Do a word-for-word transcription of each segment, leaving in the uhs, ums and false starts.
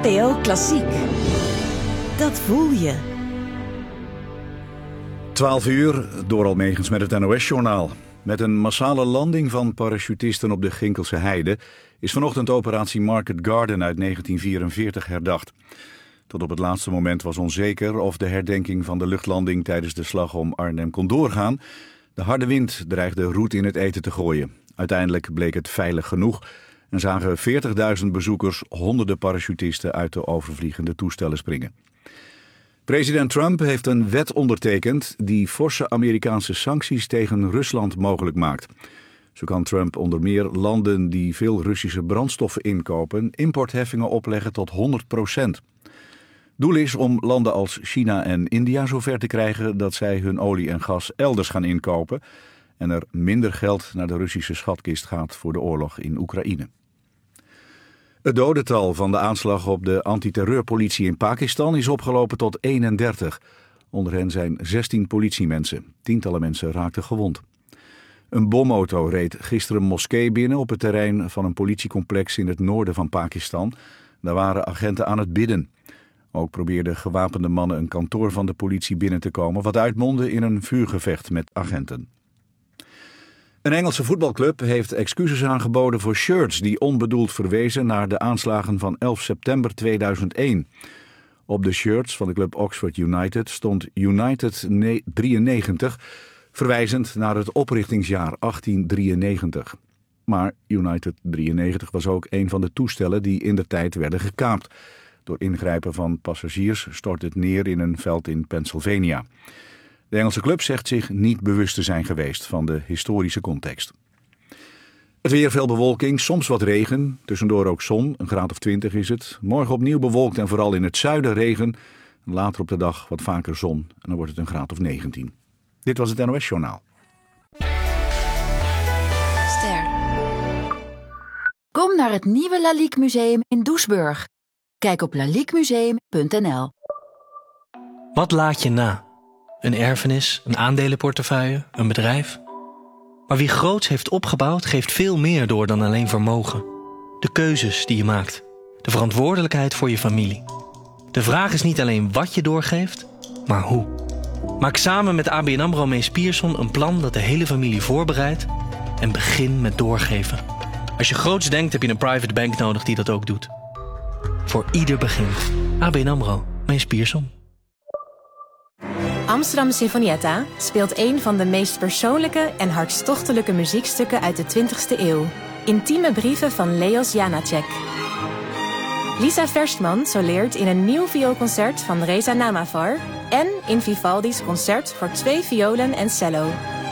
N P O Klassiek. Dat voel je. twaalf uur, door Almegens met het N O S-journaal. Met een massale landing van parachutisten op de Ginkelse Heide is vanochtend operatie Market Garden uit negentien vierenveertig herdacht. Tot op het laatste moment was onzeker of de herdenking van de luchtlanding tijdens de slag om Arnhem kon doorgaan. De harde wind dreigde roet in het eten te gooien. Uiteindelijk bleek het veilig genoeg en zagen veertigduizend bezoekers honderden parachutisten uit de overvliegende toestellen springen. President Trump heeft een wet ondertekend die forse Amerikaanse sancties tegen Rusland mogelijk maakt. Zo kan Trump onder meer landen die veel Russische brandstoffen inkopen importheffingen opleggen tot honderd procent. Doel is om landen als China en India zover te krijgen dat zij hun olie en gas elders gaan inkopen en er minder geld naar de Russische schatkist gaat voor de oorlog in Oekraïne. Het dodental van de aanslag op de antiterreurpolitie in Pakistan is opgelopen tot eenendertig. Onder hen zijn zestien politiemensen. Tientallen mensen raakten gewond. Een bomauto reed gisteren een moskee binnen op het terrein van een politiecomplex in het noorden van Pakistan. Daar waren agenten aan het bidden. Ook probeerden gewapende mannen een kantoor van de politie binnen te komen, wat uitmondde in een vuurgevecht met agenten. Een Engelse voetbalclub heeft excuses aangeboden voor shirts die onbedoeld verwezen naar de aanslagen van elf september tweeduizend één. Op de shirts van de club Oxford United stond United drieënnegentig, verwijzend naar het oprichtingsjaar achttien drieënnegentig. Maar United drieënnegentig was ook een van de toestellen die indertijd werden gekaapt. Door ingrijpen van passagiers stort het neer in een veld in Pennsylvania. De Engelse club zegt zich niet bewust te zijn geweest van de historische context. Het weer, veel bewolking, soms wat regen. Tussendoor ook zon, een graad of twintig is het. Morgen opnieuw bewolkt en vooral in het zuiden regen. Later op de dag wat vaker zon en dan wordt het een graad of negentien. Dit was het N O S-journaal. Ster. Kom naar het nieuwe Lalique Museum in Doesburg. Kijk op laliquemuseum punt n l. Wat laat je na? Een erfenis, een aandelenportefeuille, een bedrijf? Maar wie groots heeft opgebouwd, geeft veel meer door dan alleen vermogen. De keuzes die je maakt. De verantwoordelijkheid voor je familie. De vraag is niet alleen wat je doorgeeft, maar hoe. Maak samen met A B N AMRO Mees Pierson een plan dat de hele familie voorbereidt en begin met doorgeven. Als je groots denkt, heb je een private bank nodig die dat ook doet. Voor ieder begin. A B N AMRO Mees Pierson. Amsterdam Sinfonietta speelt een van de meest persoonlijke en hartstochtelijke muziekstukken uit de twintigste eeuw. Intieme brieven van Leos Janáček. Lisa Verstman soleert in een nieuw vioolconcert van Reza Namavar en in Vivaldi's concert voor twee violen en cello.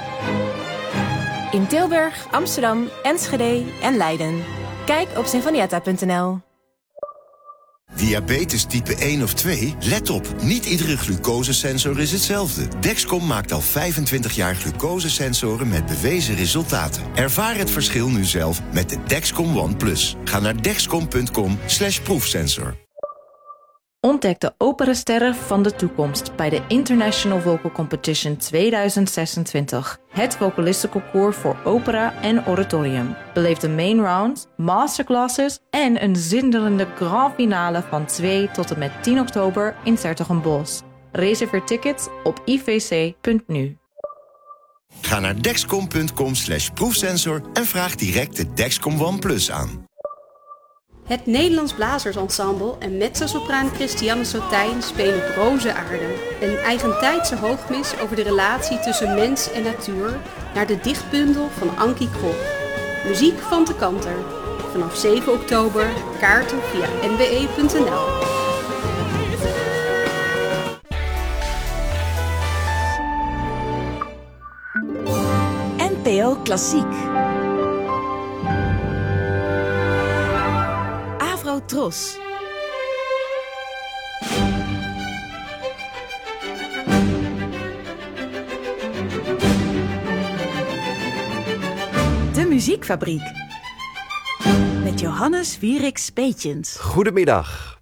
In Tilburg, Amsterdam, Enschede en Leiden. Kijk op sinfonietta punt n l. Diabetes type één of twee? Let op, niet iedere glucosesensor is hetzelfde. Dexcom maakt al vijfentwintig jaar glucosesensoren met bewezen resultaten. Ervaar het verschil nu zelf met de Dexcom One Plus. Ga naar dexcom punt com slash proefsensor. Ontdek de operasterren van de toekomst bij de International Vocal Competition tweeduizend zesentwintig. Het vocalistenconcours voor opera en oratorium. Beleef de main round, masterclasses en een zinderende grand finale van twee tot en met tien oktober in 's-Hertogenbosch. Reserveer tickets op i v c punt n u. Ga naar dexcom punt com slash proefsensor en vraag direct de Dexcom One Plus aan. Het Nederlands Blazersensemble en mezzosopraan Christiane Sotijn spelen op Roze Aarde. Een eigentijdse hoogmis over de relatie tussen mens en natuur naar de dichtbundel van Ankie Krop. Muziek van de Kanter. Vanaf zeven oktober, kaarten via n b e punt n l. N P O Klassiek. Tros. De Muziekfabriek. Met Johannes Wierik Speetjens. Goedemiddag.